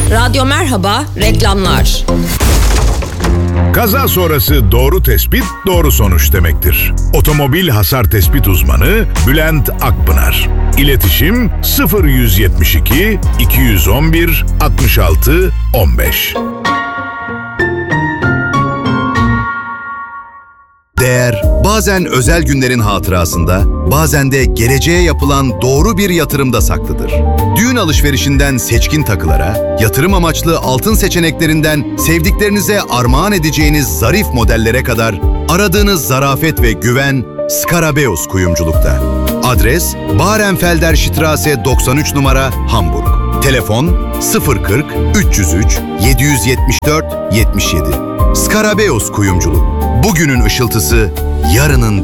Radyo Merhaba, reklamlar. Kaza sonrası doğru tespit, doğru sonuç demektir. Otomobil hasar tespit uzmanı Bülent Akpınar. İletişim 0172 211 66 15. Değer, bazen özel günlerin hatırasında, bazen de geleceğe yapılan doğru bir yatırımda saklıdır. Düğün alışverişinden seçkin takılara, yatırım amaçlı altın seçeneklerinden sevdiklerinize armağan edeceğiniz zarif modellere kadar aradığınız zarafet ve güven Scarabeus Kuyumculuk'ta. Adres, Bahrenfelder Straße 93 numara, Hamburg. Telefon 040 303 774 77. Scarabeus Kuyumculuk. Bugünün ışıltısı, yarının